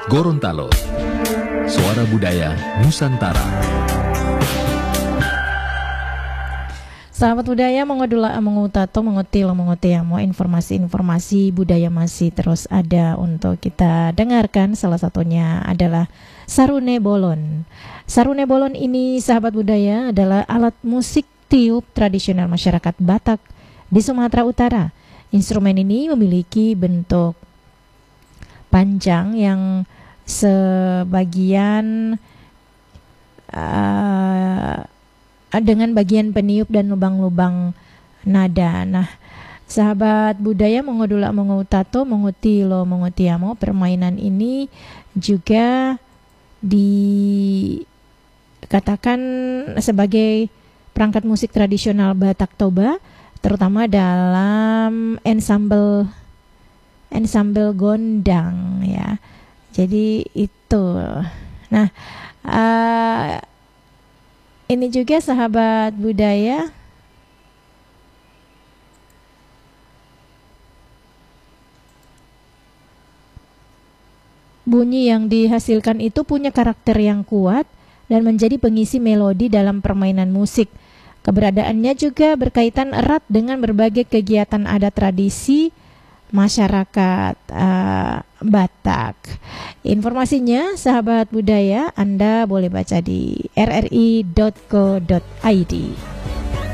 Gorontalo, suara budaya Nusantara. Sahabat budaya, mengodula mengutato mengutilo mengutiamo, informasi-informasi budaya masih terus ada untuk kita dengarkan. Salah satunya adalah Sarune Bolon. Sarune Bolon ini, sahabat budaya, adalah alat musik tiup tradisional masyarakat Batak di Sumatera Utara. Instrumen ini memiliki bentuk panjang yang sebagian dengan bagian peniup dan lubang-lubang nada. Nah, sahabat budaya, mengodula mengutato mengutilo mengutiamo, permainan ini juga dikatakan sebagai perangkat musik tradisional Batak Toba, terutama dalam ensemble gondang ya. Jadi itu. Nah, ini juga sahabat budaya, bunyi yang dihasilkan itu punya karakter yang kuat dan menjadi pengisi melodi dalam permainan musik. Keberadaannya juga berkaitan erat dengan berbagai kegiatan adat tradisi masyarakat Batak. Informasinya, sahabat budaya, Anda boleh baca di rri.co.id.